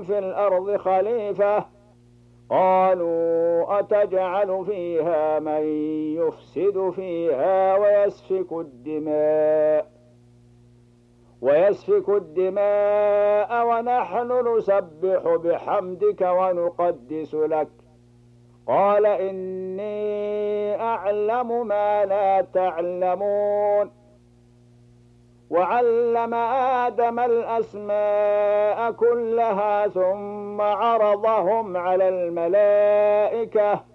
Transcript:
في الأرض خليفة قالوا أتجعل فيها من يفسد فيها ويسفك الدماء ونحن نسبح بحمدك ونقدس لك قال إني أعلم ما لا تعلمون وعلم آدم الأسماء كلها ثم عرضهم على الملائكة